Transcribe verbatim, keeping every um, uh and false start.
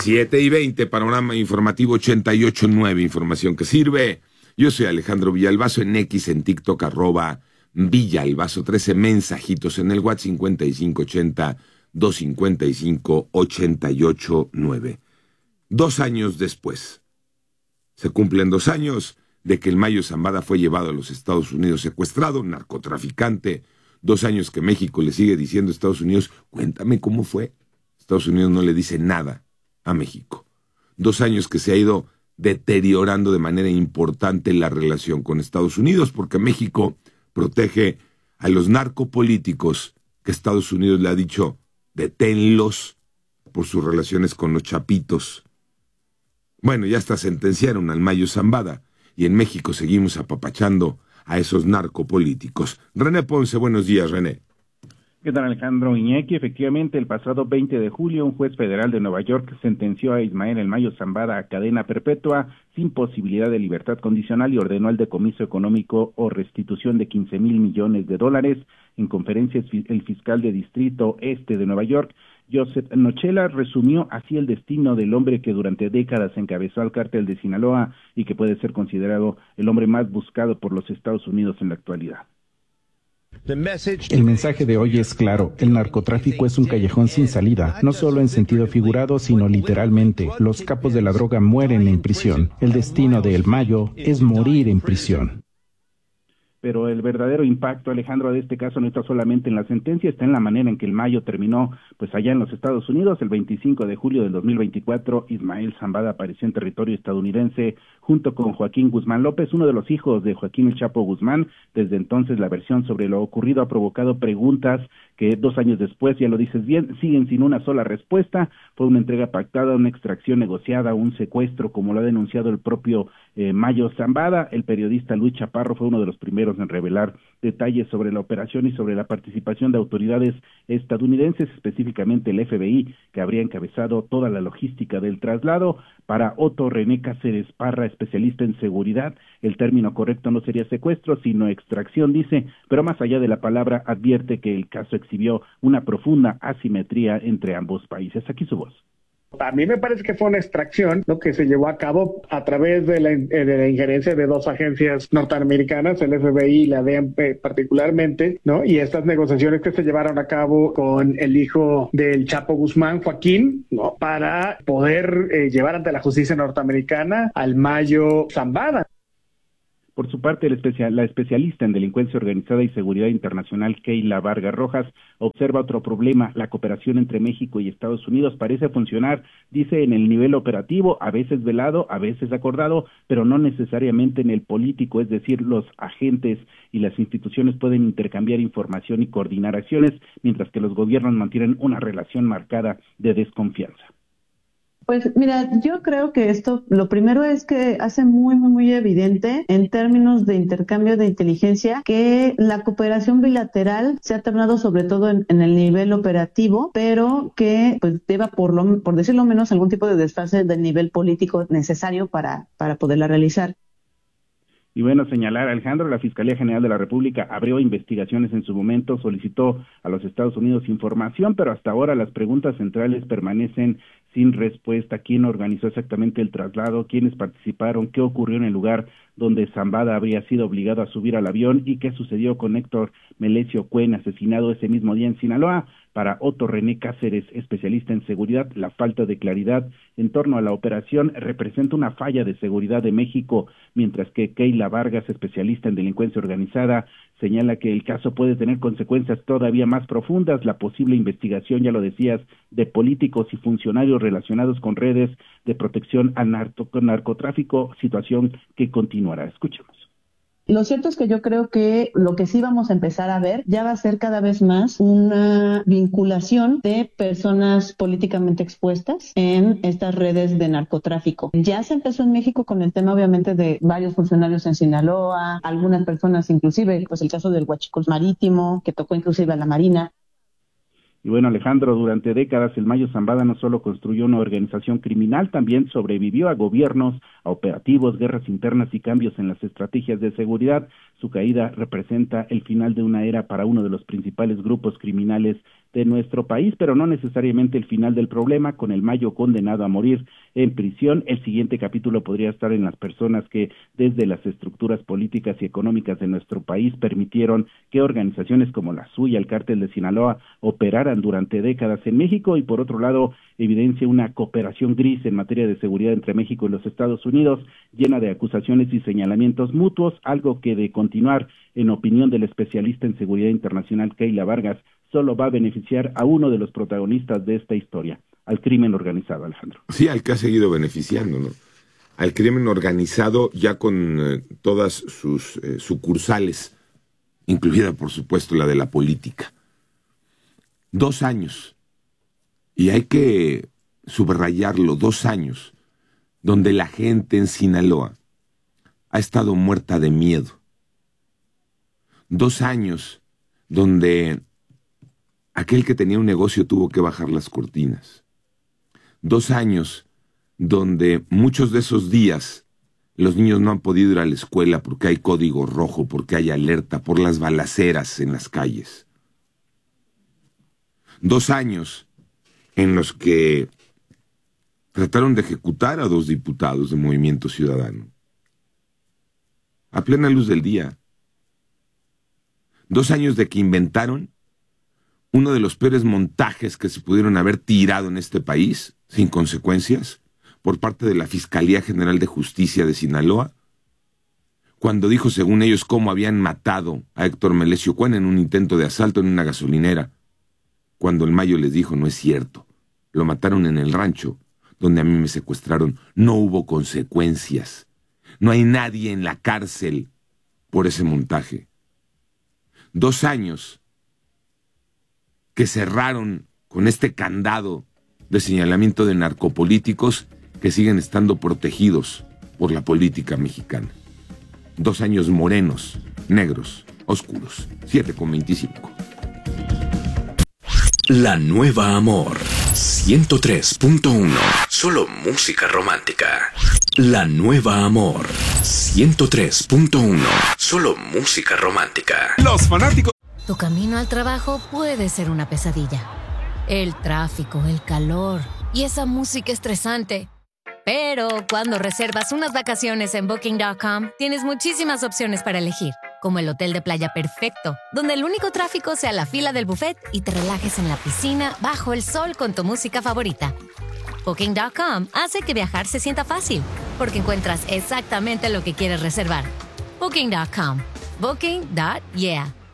siete y veinte, panorama informativo ochenta y ocho punto nueve, información que sirve. Yo soy Alejandro Villalbazo, en X, en TikTok, arroba Villalbazo trece, mensajitos en el WhatsApp cincuenta y cinco ochenta, doscientos cincuenta y cinco, ochenta y ocho nueve. Dos años después, se cumplen dos años de que el Mayo Zambada fue llevado a los Estados Unidos secuestrado, narcotraficante. Dos años que México le sigue diciendo a Estados Unidos, cuéntame cómo fue. Estados Unidos no le dice nada a México. Dos años que se ha ido deteriorando de manera importante la relación con Estados Unidos, porque México protege a los narcopolíticos que Estados Unidos le ha dicho, deténlos por sus relaciones con los chapitos. Bueno, ya hasta sentenciaron al Mayo Zambada, y en México seguimos apapachando a esos narcopolíticos. René Ponce, buenos días, René. ¿Qué tal, Alejandro Iñaki? Efectivamente, el pasado veinte de julio, un juez federal de Nueva York sentenció a Ismael El Mayo Zambada a cadena perpetua sin posibilidad de libertad condicional y ordenó el decomiso económico o restitución de quince mil millones de dólares. En conferencia, el fiscal de Distrito Este de Nueva York, Joseph Nochela, resumió así el destino del hombre que durante décadas encabezó al cártel de Sinaloa y que puede ser considerado el hombre más buscado por los Estados Unidos en la actualidad. El mensaje de hoy es claro, el narcotráfico es un callejón sin salida, no solo en sentido figurado, sino literalmente. Los capos de la droga mueren en prisión. El destino de El Mayo es morir en prisión. Pero el verdadero impacto, Alejandro, de este caso no está solamente en la sentencia, está en la manera en que el Mayo terminó, pues allá en los Estados Unidos. El veinticinco de julio del dos mil veinticuatro, Ismael Zambada apareció en territorio estadounidense junto con Joaquín Guzmán López, uno de los hijos de Joaquín El Chapo Guzmán. Desde entonces, la versión sobre lo ocurrido ha provocado preguntas que dos años después, ya lo dices bien, siguen sin una sola respuesta. Fue una entrega pactada, una extracción negociada, un secuestro, como lo ha denunciado el propio eh, Mayo Zambada. El periodista Luis Chaparro fue uno de los primeros en revelar detalles sobre la operación y sobre la participación de autoridades estadounidenses, específicamente el F B I, que habría encabezado toda la logística del traslado. Para Otto René Cáceres Parra, especialista en seguridad, el término correcto no sería secuestro, sino extracción, dice, pero más allá de la palabra, advierte que el caso exhibió una profunda asimetría entre ambos países. Aquí su voz. A mí me parece que fue una extracción, ¿no?, que se llevó a cabo a través de la, de la injerencia de dos agencias norteamericanas, el F B I y la D E A particularmente, ¿no? Y estas negociaciones que se llevaron a cabo con el hijo del Chapo Guzmán, Joaquín, ¿no?, para poder eh, llevar ante la justicia norteamericana al Mayo Zambada. Por su parte, el especial, la especialista en delincuencia organizada y seguridad internacional, Keila Vargas Rojas, observa otro problema. La cooperación entre México y Estados Unidos parece funcionar, dice, en el nivel operativo, a veces velado, a veces acordado, pero no necesariamente en el político, es decir, los agentes y las instituciones pueden intercambiar información y coordinar acciones, mientras que los gobiernos mantienen una relación marcada de desconfianza. Pues mira, yo creo que esto, lo primero es que hace muy, muy, muy evidente en términos de intercambio de inteligencia que la cooperación bilateral se ha tornado sobre todo en, en el nivel operativo, pero que pues deba por lo, por decirlo menos, algún tipo de desfase del nivel político necesario para, para poderla realizar. Y bueno, señalar, Alejandro, la Fiscalía General de la República abrió investigaciones en su momento, solicitó a los Estados Unidos información, pero hasta ahora las preguntas centrales permanecen sin respuesta. ¿Quién organizó exactamente el traslado? ¿Quiénes participaron? ¿Qué ocurrió en el lugar donde Zambada habría sido obligado a subir al avión? ¿Y qué sucedió con Héctor Melesio Cuen, asesinado ese mismo día en Sinaloa? Para Otto René Cáceres, especialista en seguridad, la falta de claridad en torno a la operación representa una falla de seguridad de México, mientras que Keila Vargas, especialista en delincuencia organizada, señala que el caso puede tener consecuencias todavía más profundas. La posible investigación, ya lo decías, de políticos y funcionarios relacionados con redes de protección al narco, narcotráfico, situación que continuará. Escuchemos. Lo cierto es que yo creo que lo que sí vamos a empezar a ver ya va a ser cada vez más una vinculación de personas políticamente expuestas en estas redes de narcotráfico. Ya se empezó en México con el tema, obviamente, de varios funcionarios en Sinaloa, algunas personas inclusive, pues el caso del Huachicol Marítimo, que tocó inclusive a la Marina. Y bueno, Alejandro, durante décadas el Mayo Zambada no solo construyó una organización criminal, también sobrevivió a gobiernos, a operativos, guerras internas y cambios en las estrategias de seguridad. Su caída representa el final de una era para uno de los principales grupos criminales de nuestro país, pero no necesariamente el final del problema. Con el Mayo condenado a morir en prisión, el siguiente capítulo podría estar en las personas que desde las estructuras políticas y económicas de nuestro país permitieron que organizaciones como la suya, el Cártel de Sinaloa, operaran durante décadas en México, y por otro lado evidencia una cooperación gris en materia de seguridad entre México y los Estados Unidos, llena de acusaciones y señalamientos mutuos, algo que, de continuar, en opinión del especialista en seguridad internacional Keila Vargas, solo va a beneficiar a uno de los protagonistas de esta historia, al crimen organizado, Alejandro. Sí, al que ha seguido beneficiando, ¿no? Al crimen organizado, ya con eh, todas sus eh, sucursales, incluida por supuesto la de la política. Dos años, y hay que subrayarlo, dos años, donde la gente en Sinaloa ha estado muerta de miedo. Dos años donde aquel que tenía un negocio tuvo que bajar las cortinas. Dos años donde muchos de esos días los niños no han podido ir a la escuela porque hay código rojo, porque hay alerta, por las balaceras en las calles. Dos años en los que trataron de ejecutar a dos diputados de Movimiento Ciudadano, a plena luz del día. Dos años de que inventaron uno de los peores montajes que se pudieron haber tirado en este país, sin consecuencias, por parte de la Fiscalía General de Justicia de Sinaloa, cuando dijo, según ellos, cómo habían matado a Héctor Melesio Cuen en un intento de asalto en una gasolinera, cuando el Mayo les dijo, no es cierto, lo mataron en el rancho, donde a mí me secuestraron, no hubo consecuencias, no hay nadie en la cárcel por ese montaje. Dos años que cerraron con este candado de señalamiento de narcopolíticos que siguen estando protegidos por la política mexicana. Dos años morenos, negros, oscuros. siete con veinticinco. La Nueva Amor, ciento tres punto uno. Solo música romántica. La Nueva Amor, ciento tres punto uno. Solo música romántica. Los fanáticos. Tu camino al trabajo puede ser una pesadilla. El tráfico, el calor y esa música estresante. Pero cuando reservas unas vacaciones en Booking punto com, tienes muchísimas opciones para elegir, como el hotel de playa perfecto, donde el único tráfico sea la fila del buffet y te relajes en la piscina bajo el sol con tu música favorita. Booking punto com hace que viajar se sienta fácil, porque encuentras exactamente lo que quieres reservar. Booking punto com. Booking punto yeah.